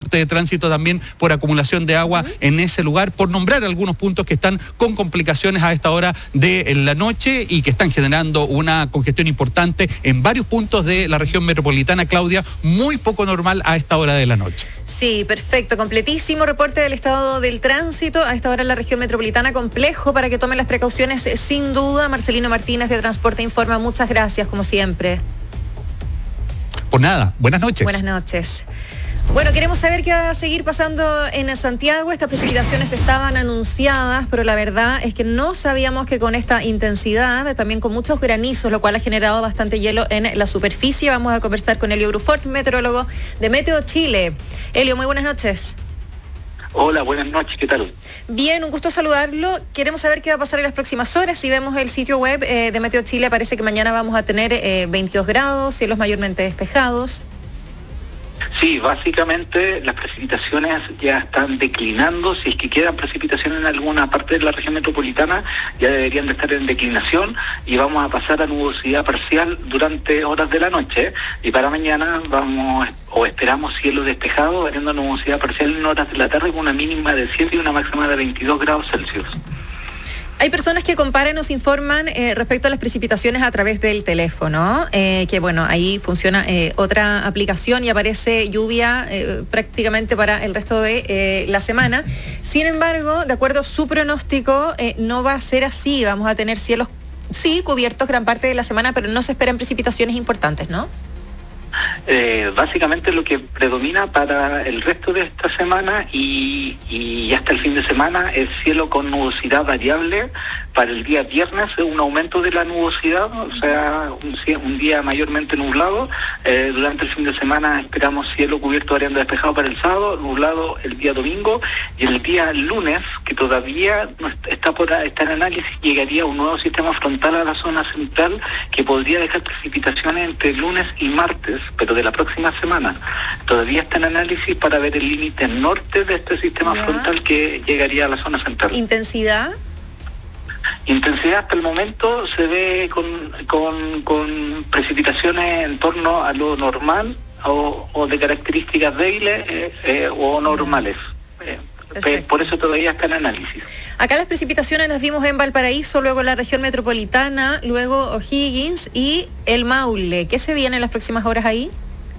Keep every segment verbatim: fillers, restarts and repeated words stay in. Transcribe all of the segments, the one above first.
reporte de tránsito también por acumulación de agua uh-huh. en ese lugar, por nombrar algunos puntos que están con complicaciones a esta hora de la noche y que están generando una congestión importante en varios puntos de la región metropolitana. Claudia, muy poco normal a esta hora de la noche. Sí, perfecto, completísimo reporte del estado del tránsito a esta hora en la región metropolitana, complejo para que tomen las precauciones sin duda. Marcelino Martínez de Transporte Informa, muchas gracias como siempre. Por nada, buenas noches. Buenas noches. Bueno, queremos saber qué va a seguir pasando en Santiago. Estas precipitaciones estaban anunciadas, pero la verdad es que no sabíamos que con esta intensidad, también con muchos granizos, lo cual ha generado bastante hielo en la superficie. Vamos a conversar con Elio Brufort, meteorólogo de Meteo Chile. Elio, muy buenas noches. Hola, buenas noches, ¿qué tal? Bien, un gusto saludarlo. Queremos saber qué va a pasar en las próximas horas. Si vemos el sitio web eh, de Meteo Chile, parece que mañana vamos a tener eh, veintidós grados, cielos mayormente despejados. Sí, básicamente las precipitaciones ya están declinando. Si es que quedan precipitaciones en alguna parte de la región metropolitana, ya deberían de estar en declinación y vamos a pasar a nubosidad parcial durante horas de la noche. Y para mañana vamos o esperamos cielo despejado, variando nubosidad parcial en horas de la tarde con una mínima de siete y una máxima de veintidós grados Celsius. Hay personas que comparan, nos informan eh, respecto a las precipitaciones a través del teléfono, eh, que bueno, ahí funciona eh, otra aplicación y aparece lluvia eh, prácticamente para el resto de eh, la semana. Sin embargo, de acuerdo a su pronóstico, eh, no va a ser así. Vamos a tener cielos, sí, cubiertos gran parte de la semana, pero no se esperan precipitaciones importantes, ¿no? Eh, básicamente lo que predomina para el resto de esta semana y, y hasta el fin de semana es cielo con nubosidad variable. Para el día viernes un aumento de la nubosidad, o sea, un, un día mayormente nublado. Eh, durante el fin de semana esperamos cielo cubierto variando despejado para el sábado, nublado el día domingo, y el día lunes, que todavía no está por estar en análisis, llegaría un nuevo sistema frontal a la zona central que podría dejar precipitaciones entre lunes y martes, pero de la próxima semana. Todavía está en análisis para ver el límite norte de este sistema ¿Ya? frontal que llegaría a la zona central. ¿Intensidad? Intensidad hasta el momento se ve con, con, con precipitaciones en torno a lo normal o, o de características débiles eh, eh, o normales. Eh, por eso todavía está en análisis. Acá las precipitaciones las vimos en Valparaíso, luego en la región metropolitana, luego O'Higgins y el Maule. ¿Qué se viene en las próximas horas ahí?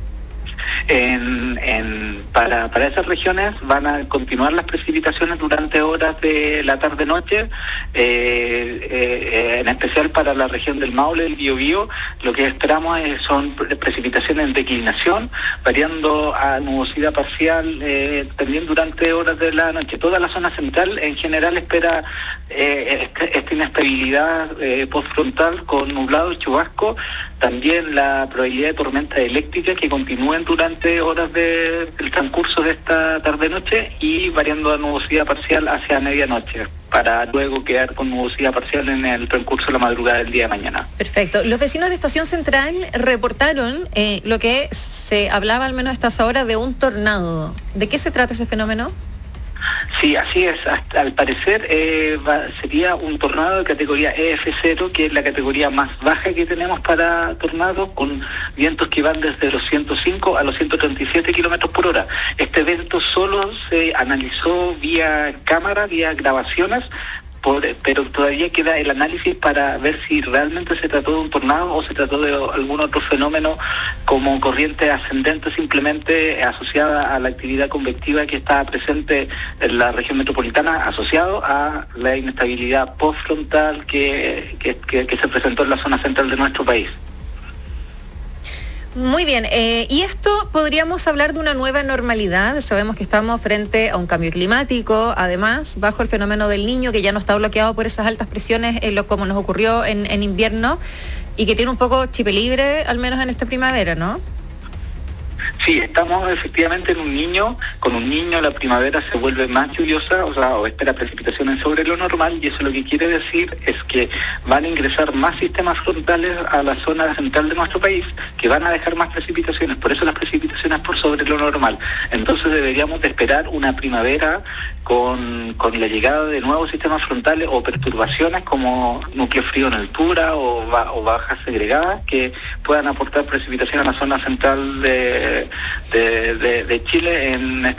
En, en, para, para esas regiones van a continuar las precipitaciones durante horas de la tarde-noche, eh, eh, en especial para la región del Maule, el Biobío. Lo que esperamos es, son precipitaciones en declinación, variando a nubosidad parcial eh, también durante horas de la noche. Toda la zona central en general espera eh, este, esta inestabilidad eh, postfrontal con nublado y chubasco. También la probabilidad de tormentas eléctricas que continúen durante horas de, del transcurso de esta tarde-noche y variando a nubosidad parcial hacia medianoche, para luego quedar con nubosidad parcial en el transcurso de la madrugada del día de mañana. Perfecto. Los vecinos de Estación Central reportaron eh, lo que se hablaba al menos hasta esa hora de un tornado. ¿De qué se trata ese fenómeno? Sí, así es. Hasta, al parecer eh, va, sería un tornado de categoría E F cero, que es la categoría más baja que tenemos para tornados, con vientos que van desde los ciento cinco a los ciento treinta y siete kilómetros por hora. Este evento solo se analizó vía cámara, vía grabaciones, Por, pero todavía queda el análisis para ver si realmente se trató de un tornado o se trató de algún otro fenómeno como corriente ascendente simplemente asociada a la actividad convectiva que está presente en la región metropolitana, asociado a la inestabilidad postfrontal que, que, que, que se presentó en la zona central de nuestro país. Muy bien, eh, y esto podríamos hablar de una nueva normalidad. Sabemos que estamos frente a un cambio climático, además, bajo el fenómeno del Niño, que ya no está bloqueado por esas altas presiones, eh, lo, como nos ocurrió en, en invierno, y que tiene un poco chipe libre, al menos en esta primavera, ¿no? Sí, estamos efectivamente en un niño, con un niño la primavera se vuelve más lluviosa, o sea, o espera precipitaciones sobre lo normal, y eso lo que quiere decir es que van a ingresar más sistemas frontales a la zona central de nuestro país, que van a dejar más precipitaciones, por eso las precipitaciones por sobre lo normal. Entonces deberíamos de esperar una primavera con, con la llegada de nuevos sistemas frontales o perturbaciones como núcleo frío en altura o, ba, o bajas segregadas que puedan aportar precipitación a la zona central de De, de, de Chile en